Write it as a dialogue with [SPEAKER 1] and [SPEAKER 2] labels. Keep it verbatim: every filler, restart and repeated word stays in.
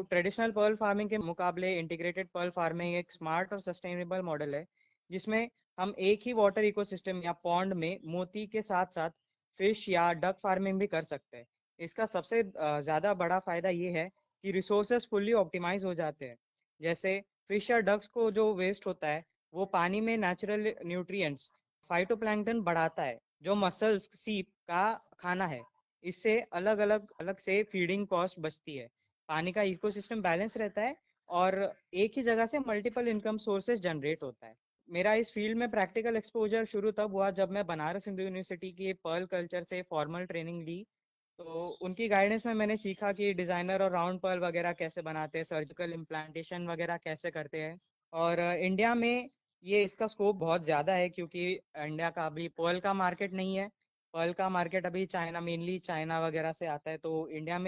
[SPEAKER 1] Traditional Perl farming के मुकाबले integrated Perl farming एक स्मार्ट और सस्टेनेबल मॉडल है, जिसमें हम एक ही वाटर इकोसिस्टम या पॉन्ड में मोती के साथ साथ फिश या डक फार्मिंग भी कर सकते हैं। इसका सबसे अ, ज़्यादा बड़ा फायदा ये है कि रिसोर्सेज फुल्ली ऑप्टिमाइज हो जाते हैं। जैसे फिश या डक्स को जो वेस्ट होता है, वो पानी में नेचुरल न्यूट्रिएंट्स फाइटोप्लैंक्टन बढ़ाता है, जो मसल्स सीप का खाना है। इससे अलग अलग अलग से फीडिंग कॉस्ट बचती है, पानी का इकोसिस्टम बैलेंस रहता है और एक ही जगह से मल्टीपल इनकम सोर्सेज जनरेट होता है। मेरा इस फील्ड में प्रैक्टिकल एक्सपोजर शुरू तब हुआ जब मैं बनारस हिंदू यूनिवर्सिटी की पर्ल कल्चर से फॉर्मल ट्रेनिंग ली। तो उनकी गाइडेंस में मैंने सीखा कि डिजाइनर और राउंड पर्ल वगैरह कैसे बनाते हैं, सर्जिकल इम्प्लांटेशन वगैरह कैसे करते हैं। और अ, इंडिया में ये इसका स्कोप बहुत ज़्यादा है, क्योंकि इंडिया का अभी पर्ल का मार्केट नहीं है। पर्ल का मार्केट अभी चाइना, मेनली चाइना वगैरह से आता है, तो इंडिया में